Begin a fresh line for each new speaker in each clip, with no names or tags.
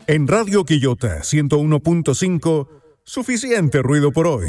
En Radio Quillota 101.5, suficiente ruido por hoy.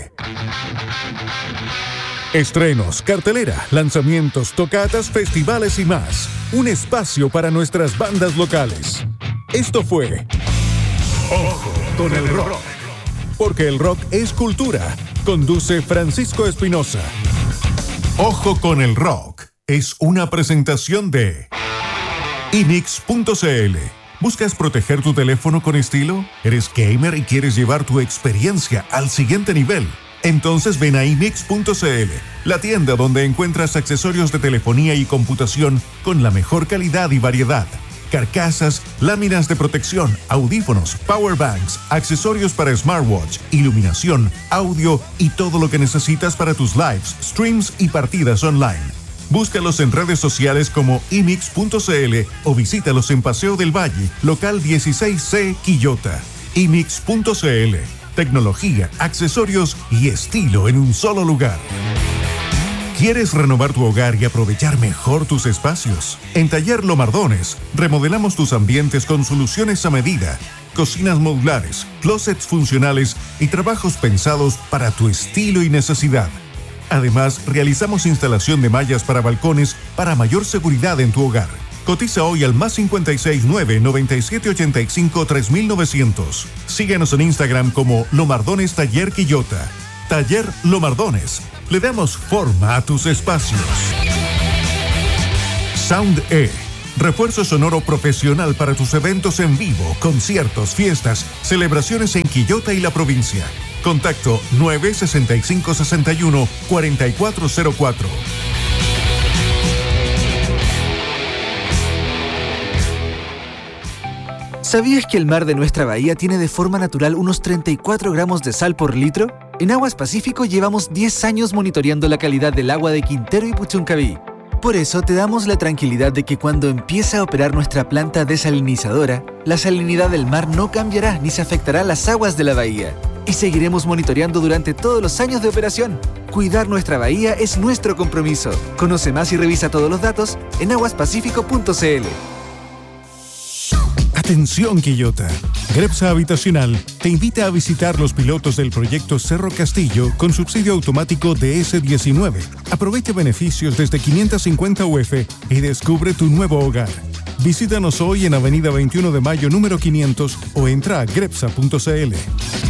Estrenos, cartelera, lanzamientos, tocatas, festivales y más. Un espacio para nuestras bandas locales. Esto fue Ojo con el Rock. Porque el rock es cultura. Conduce Francisco Espinosa. Ojo con el Rock es una presentación de iMix.cl. ¿Buscas proteger tu teléfono con estilo? ¿Eres gamer y quieres llevar tu experiencia al siguiente nivel? Entonces ven a iMix.cl, la tienda donde encuentras accesorios de telefonía y computación con la mejor calidad y variedad. Carcasas, láminas de protección, audífonos, powerbanks, accesorios para smartwatch, iluminación, audio y todo lo que necesitas para tus lives, streams y partidas online. Búscalos en redes sociales como iMix.cl o visítalos en Paseo del Valle, local 16C, Quillota. iMix.cl. Tecnología, accesorios y estilo en un solo lugar. ¿Quieres renovar tu hogar y aprovechar mejor tus espacios? En Taller Lomardones, remodelamos tus ambientes con soluciones a medida, cocinas modulares, closets funcionales y trabajos pensados para tu estilo y necesidad. Además, realizamos instalación de mallas para balcones para mayor seguridad en tu hogar. Cotiza hoy al +56 9 97 85 3900. Síguenos en Instagram como Lomardones Taller Quillota. Taller Lomardones. Le damos forma a tus espacios. Sound E. Refuerzo sonoro profesional para tus eventos en vivo, conciertos, fiestas, celebraciones en Quillota y la provincia. Contacto 965 61 4404.
¿Sabías que el mar de nuestra bahía tiene de forma natural unos 34 gramos de sal por litro? En Aguas Pacífico llevamos 10 años monitoreando la calidad del agua de Quintero y Puchuncaví. Por eso te damos la tranquilidad de que cuando empiece a operar nuestra planta desalinizadora, la salinidad del mar no cambiará ni se afectará las aguas de la bahía. Y seguiremos monitoreando durante todos los años de operación. Cuidar nuestra bahía es nuestro compromiso. Conoce más y revisa todos los datos en aguaspacifico.cl.
Atención Quillota. Grepsa Habitacional te invita a visitar los pilotos del proyecto Cerro Castillo con subsidio automático de S19. Aprovecha beneficios desde 550 UF y descubre tu nuevo hogar. Visítanos hoy en Avenida 21 de Mayo número 500 o entra a grepsa.cl.